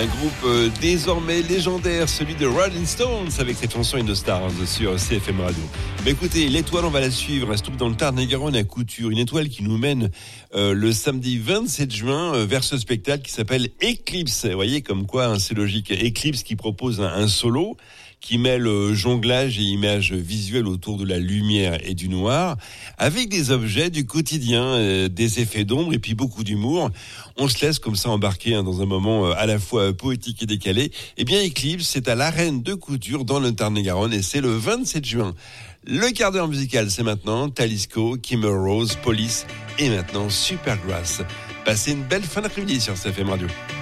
Un groupe désormais légendaire, celui de Rolling Stones, avec cette chanson In the Stars sur CFM Radio. Mais écoutez, l'étoile, on va la suivre. Elle se trouve dans le Tarn-et-Garonne à Couture. Une étoile qui nous mène le samedi 27 juin vers ce spectacle qui s'appelle Eclipse. Vous voyez, comme quoi, hein, c'est logique. Eclipse qui propose un solo qui mêle jonglage et images visuelles autour de la lumière et du noir, avec des objets du quotidien, des effets d'ombre et puis beaucoup d'humour. On se laisse comme ça embarquer dans un moment à la fois poétique et décalé. Eh bien, Eclipse, c'est à l'Arène de Couture dans le Tarn-et-Garonne et c'est le 27 juin. Le quart d'heure musical, c'est maintenant Talisco, Kimmer Rose, Police et maintenant Supergrass. Passez une belle fin d'après-midi sur CFM Radio.